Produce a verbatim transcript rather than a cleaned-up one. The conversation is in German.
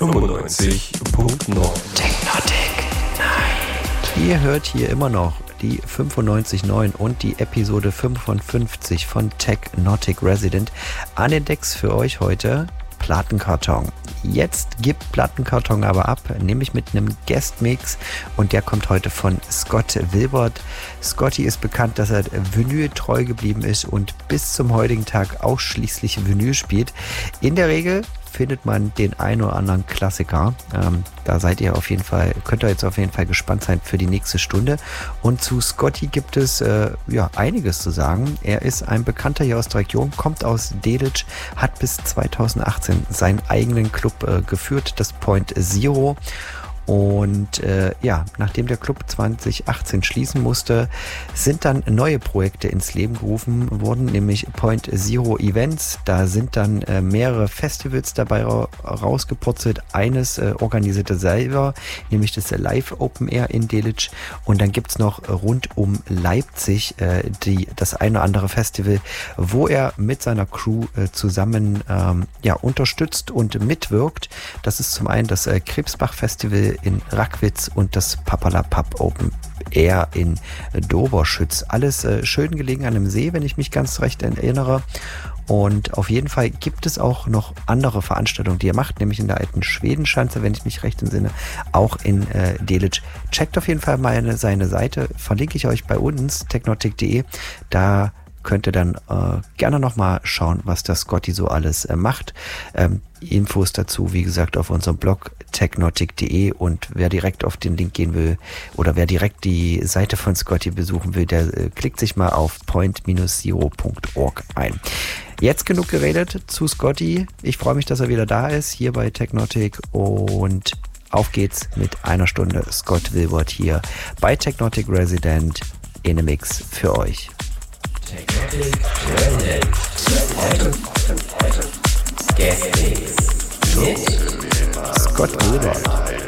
fünfundneunzig Punkt neun. Technotic Night. Ihr hört hier immer noch die fünfundneunzig Komma neun und die Episode fünfundfünfzig von Technotic Resident. An den Decks für euch heute Plattenkarton. Jetzt gibt Plattenkarton aber ab, nämlich mit einem Guest-Mix, und der kommt heute von Scott Wilbert. Scotty ist bekannt, dass er Vinyl treu geblieben ist und bis zum heutigen Tag ausschließlich Vinyl spielt. In der Regel findet man den ein oder anderen Klassiker. Ähm, da seid ihr auf jeden Fall, könnt ihr jetzt auf jeden Fall gespannt sein für die nächste Stunde. Und zu Scotty gibt es äh, ja einiges zu sagen. Er ist ein Bekannter hier aus der Region, kommt aus Delitzsch, hat bis zweitausendachtzehn seinen eigenen Club äh, geführt, das Point Zero. Und äh, ja, nachdem der Club zweitausendachtzehn schließen musste, sind dann neue Projekte ins Leben gerufen worden, nämlich Point Zero Events. Da sind dann äh, mehrere Festivals dabei ra- rausgepurzelt. Eines äh, organisierte selber, nämlich das Live Open Air in Delitzsch. Und dann gibt's noch rund um Leipzig äh, die, das eine oder andere Festival, wo er mit seiner Crew äh, zusammen ähm, ja, unterstützt und mitwirkt. Das ist zum einen das äh, Krebsbach Festival in Rackwitz und das Papalapap Open Air in Doberschütz. Alles äh, schön gelegen an einem See, wenn ich mich ganz recht erinnere. Und auf jeden Fall gibt es auch noch andere Veranstaltungen, die er macht, nämlich in der alten Schwedenschanze, wenn ich mich recht entsinne, auch in äh, Delitzsch. Checkt auf jeden Fall mal eine, seine Seite, verlinke ich euch bei uns, technotic punkt de. Da könnt ihr dann äh, gerne nochmal schauen, was der Scotty so alles äh, macht. Ähm, Infos dazu, wie gesagt, auf unserem Blog technotic punkt de, und wer direkt auf den Link gehen will oder wer direkt die Seite von Scotty besuchen will, der äh, klickt sich mal auf point zero punkt org ein. Jetzt genug geredet zu Scotty. Ich freue mich, dass er wieder da ist, hier bei Technotic, und auf geht's mit einer Stunde Scott Wilbert hier bei Technotic Resident in einem Mix für euch. Technotic Resident. Heute, heute, heute. Guest Mix. Mit Scott Wilbert.